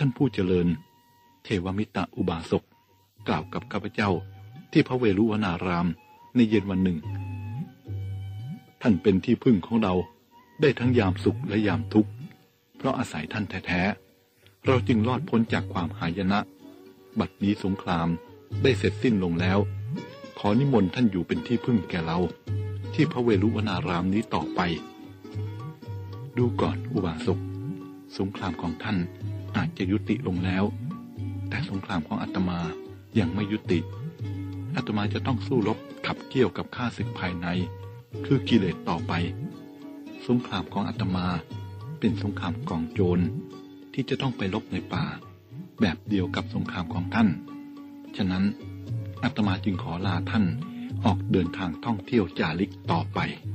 ท่านผู้เจริญเทวมิตรอุบาสกกล่าวกับข้าพเจ้าที่พระเวรุวนารามในเย็นวันหนึ่งท่านเป็นที่พึ่งของเราได้ทั้งยามสุขและยามทุกข์เพราะอาศัยท่านแท้ๆเราจึงรอดพ้นจากความหายนะบัดนี้สงครามได้เสร็จสิ้นลงแล้วขอนิมนต์ท่านอยู่เป็นที่พึ่งแก่เราที่พระเวรุวนารามนี้ต่อไปดูก่อนอุบาสกสงครามของท่านอาจจะยุติลงแล้วแต่สงครามของอาตมายังไม่ยุติอาตมาจะต้องสู้รบขับเกี่ยวกับข้าศึกภายในคือกิเลสต่อไปสงครามของอาตมาเป็นสงครามกองโจรที่จะต้องไปรบในป่าแบบเดียวกับสงครามของท่านฉะนั้นอาตมาจึงขอลาท่านออกเดินทางท่องเที่ยวจาริกต่อไป